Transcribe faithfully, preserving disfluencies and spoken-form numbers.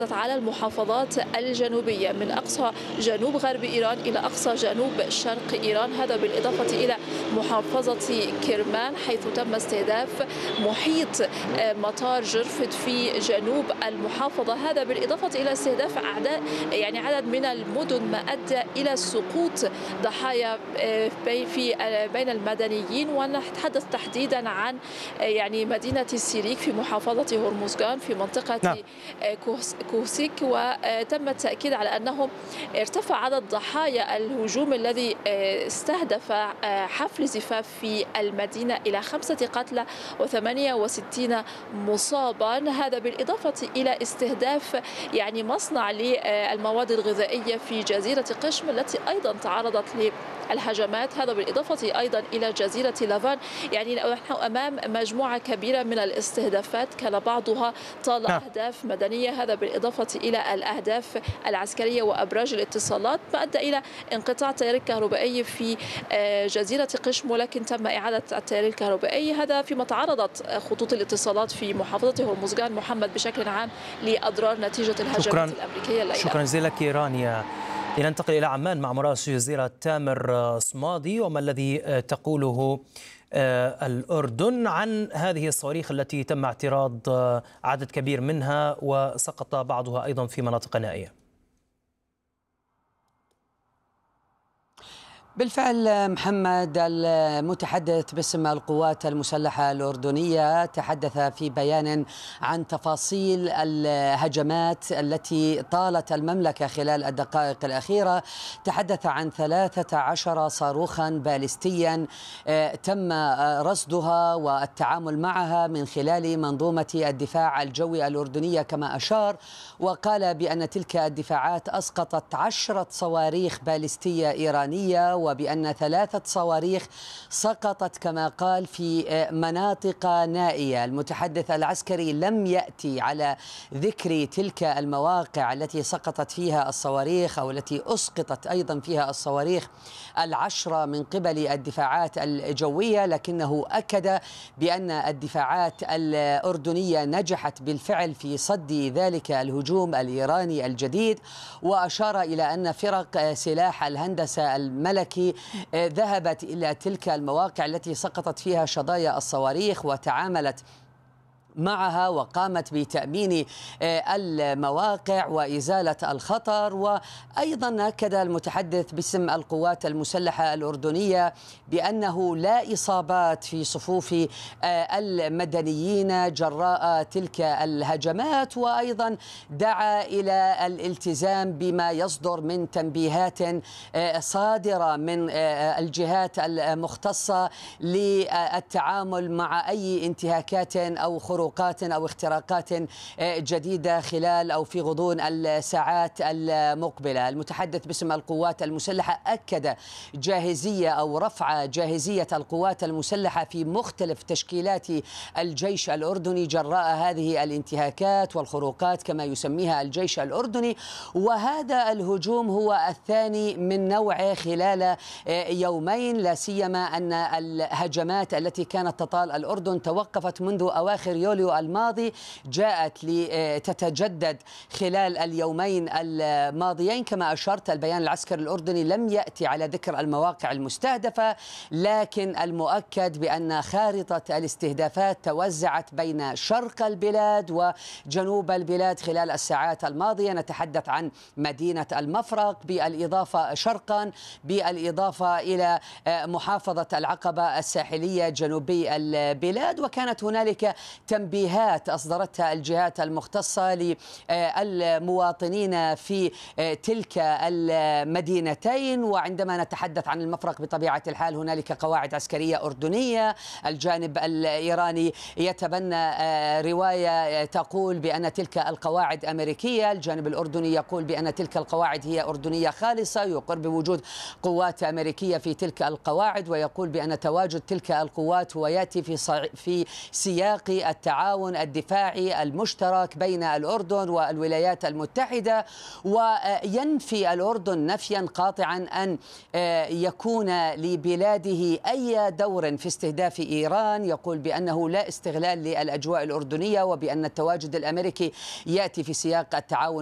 على المحافظات الجنوبية من أقصى جنوب غرب إيران إلى أقصى جنوب شرق إيران، هذا بالإضافة إلى محافظة كرمان حيث تم استهداف محيط مطار جرفد في جنوب المحافظة، هذا بالإضافة إلى استهداف أعداد يعني عدد من المدن ما أدى إلى سقوط ضحايا في بين المدنيين. ونتحدث تحديدا عن يعني مدينة السيريك في محافظة هرمزغان في منطقة نعم. كوسيك، وتم التأكيد على أنه ارتفع عدد ضحايا الهجوم الذي استهدف حفل زفاف في المدينة إلى خمسة قتلى وثمانية وستين مصابا، هذا بالإضافة إلى استهداف يعني مصنع للمواد الغذائية في جزيرة قشم التي أيضا تعرضت للهجمات، هذا بالإضافة أيضا إلى جزيرة لافان. يعني نحن أمام مجموعة كبيرة من الاستهدافات كان بعضها طال أهداف مدنية، هذا بالإضافة إلى الأهداف العسكرية وأبراج الاتصالات، ما أدى إلى انقطاع التيار الكهربائي في جزيرة قشم، ولكن تم إعادة التيار الكهربائي، هذا فيما تعرضت خطوط الاتصالات في محافظة هرمزغان محمد بشكل عام لأضرار نتيجة الهجمات شكرا. الأمريكية الليلة. شكرا جزيلا لك رانيا. لننتقل إلى عمان مع مراسل جزيرة تامر صمادي، وما الذي تقوله الأردن عن هذه الصواريخ التي تم اعتراض عدد كبير منها وسقط بعضها أيضا في مناطق نائية؟ بالفعل محمد، المتحدث باسم القوات المسلحة الأردنية تحدث في بيان عن تفاصيل الهجمات التي طالت المملكة خلال الدقائق الأخيرة. تحدث عن ثلاثة عشر صاروخا باليستيا تم رصدها والتعامل معها من خلال منظومة الدفاع الجوي الأردنية كما أشار، وقال بأن تلك الدفاعات أسقطت عشرة صواريخ باليستية إيرانية، وبأن ثلاثة صواريخ سقطت كما قال في مناطق نائية. المتحدث العسكري لم يأتي على ذكر تلك المواقع التي سقطت فيها الصواريخ أو التي أسقطت أيضا فيها الصواريخ العشرة من قبل الدفاعات الجوية، لكنه أكد بأن الدفاعات الأردنية نجحت بالفعل في صد ذلك الهجوم الإيراني الجديد، وأشار إلى أن فرق سلاح الهندسة الملكي ذهبت إلى تلك المواقع التي سقطت فيها شظايا الصواريخ وتعاملت معها وقامت بتأمين المواقع وإزالة الخطر. وأيضا أكد المتحدث باسم القوات المسلحة الأردنية بأنه لا إصابات في صفوف المدنيين جراء تلك الهجمات، وأيضا دعا إلى الالتزام بما يصدر من تنبيهات صادرة من الجهات المختصة للتعامل مع أي انتهاكات أو خروقات أو اختراقات جديدة خلال أو في غضون الساعات المقبلة. المتحدث باسم القوات المسلحة أكد جاهزية أو رفع جاهزية القوات المسلحة في مختلف تشكيلات الجيش الأردني جراء هذه الانتهاكات والخروقات كما يسميها الجيش الأردني، وهذا الهجوم هو الثاني من نوعه خلال يومين، لا سيما أن الهجمات التي كانت تطال الأردن توقفت منذ أواخر يوليو الماضي، جاءت لتتجدد خلال اليومين الماضيين. كما أشرت، البيان العسكري الأردني لم يأتي على ذكر المواقع المستهدفة، لكن المؤكد بأن خارطة الاستهدافات توزعت بين شرق البلاد وجنوب البلاد خلال الساعات الماضية. نتحدث عن مدينة المفرق بالإضافة شرقا، بالإضافة إلى محافظة العقبة الساحلية جنوبي البلاد. وكانت هنالك تنبيهات أصدرتها الجهات المختصة للمواطنين في تلك المدينتين. وعندما نتحدث عن المفرق بطبيعة الحال هنالك قواعد عسكرية أردنية، الجانب الإيراني يتبنى رواية تقول بأن تلك القواعد أمريكية، الجانب الأردني يقول بأن تلك القواعد هي أردنية خالصة، يقر بوجود قوات أمريكية في تلك القواعد، ويقول بأن تواجد تلك القوات هو يأتي في في سياق التعامل التعاون الدفاعي المشترك بين الأردن والولايات المتحدة، وينفي الأردن نفيا قاطعا أن يكون لبلاده أي دور في استهداف إيران. يقول بأنه لا استغلال للأجواء الأردنية، وبأن التواجد الأمريكي يأتي في سياق التعاون